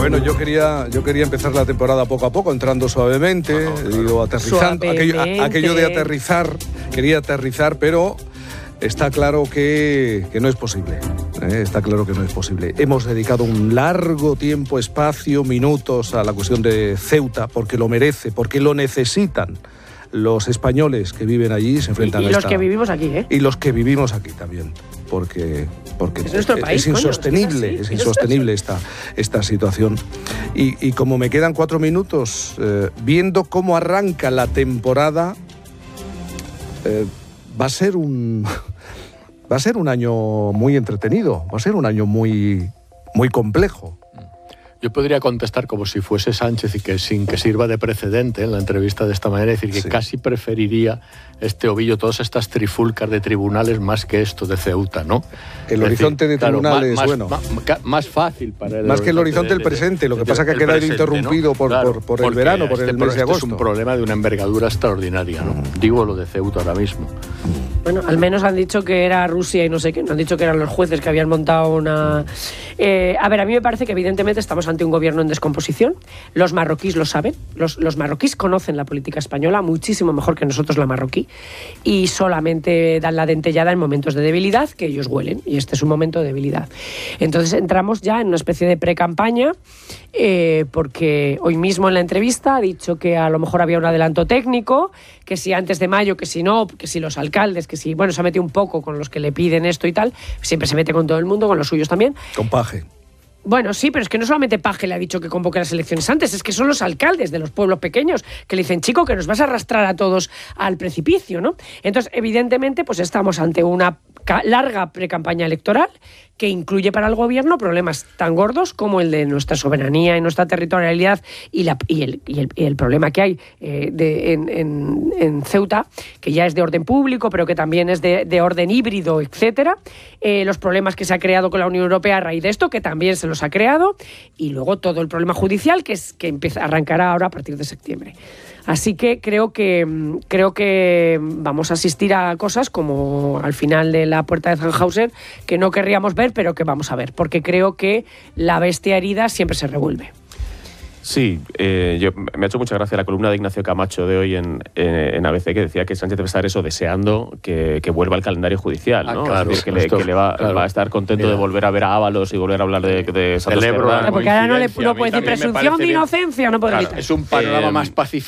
Bueno, yo quería empezar la temporada poco a poco, entrando suavemente, digo, aterrizando. Suavemente. Aquello de aterrizar, quería aterrizar, pero está claro que no es posible. Está claro que no es posible. Hemos dedicado un largo tiempo, espacio, minutos a la cuestión de Ceuta, porque lo merece, porque lo necesitan los españoles que viven allí, se enfrentan a los que vivimos aquí, ¿eh? Y los que vivimos aquí también, porque es nuestro país, es insostenible, coño, es insostenible esta situación. Y como me quedan 4 minutos, viendo cómo arranca la temporada, va a ser un año muy entretenido, va a ser un año muy, muy complejo. Yo podría contestar como si fuese Sánchez y que sin que sirva de precedente en la entrevista de esta manera, decir que casi preferiría este ovillo, todas estas trifulcas de tribunales más que esto de Ceuta, ¿no? El horizonte de tribunales, más fácil para él. Más que el horizonte del presente, lo que pasa es que ha quedado interrumpido, ¿no? por el verano, por el mes de agosto. Es un problema de una envergadura extraordinaria, ¿no? Digo lo de Ceuta ahora mismo. Bueno, al menos han dicho que era Rusia y no sé qué, no han dicho que eran los jueces que habían montado una... a ver, a mí me parece que evidentemente estamos ante un gobierno en descomposición. Los marroquíes lo saben, los marroquíes conocen la política española muchísimo mejor que nosotros la marroquí, y solamente dan la dentellada en momentos de debilidad que ellos huelen, y este es un momento de debilidad. Entonces entramos ya en una especie de pre-campaña, porque hoy mismo en la entrevista ha dicho que a lo mejor había un adelanto técnico, que si antes de mayo, que si no, que si los alcaldes, que si, bueno, se ha metido un poco con los que le piden esto y tal, siempre se mete con todo el mundo, con los suyos también. Con Paje. Bueno, sí, pero es que no solamente Paje le ha dicho que convoque las elecciones antes, es que son los alcaldes de los pueblos pequeños que le dicen, chico, que nos vas a arrastrar a todos al precipicio, ¿no? Entonces, evidentemente, pues estamos ante una larga precampaña electoral que incluye para el gobierno problemas tan gordos como el de nuestra soberanía y nuestra territorialidad y el problema que hay en Ceuta, que ya es de orden público, pero que también es de orden híbrido, etcétera. Los problemas que se ha creado con la Unión Europea a raíz de esto, que también se los ha creado, y luego todo el problema judicial que arrancará ahora a partir de septiembre. Así que creo que vamos a asistir a cosas como al final de la puerta de Tannhäuser, que no querríamos ver, pero que vamos a ver, porque creo que la bestia herida siempre se revuelve. Sí, me ha hecho mucha gracia la columna de Ignacio Camacho de hoy en ABC, que decía que Sánchez debe estar deseando que vuelva al calendario judicial, ¿no? Claro, es decir, que le va a estar contento de volver a ver a Ábalos y volver a hablar de Santos Ebro, Cerdá. Porque ahora no puede decir presunción de inocencia, no puede gritar. Es un panorama más pacífico